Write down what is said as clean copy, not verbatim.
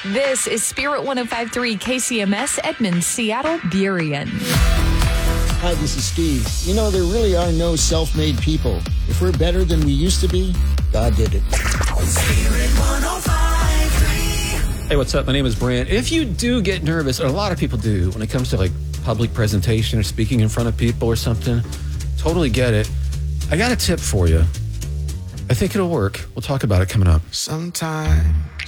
This is Spirit 105.3 KCMS, Edmond, Seattle, Burien. Hi, this is Steve. You know, there really are no self-made people. If we're better than we used to be, God did it. Spirit 105.3. Hey, what's up? My name is Brant. If you do get nervous, or a lot of people do, when it comes to like public presentation or speaking in front of people or something, totally get it. I got a tip for you. I think it'll work. We'll talk about it coming up. Sometime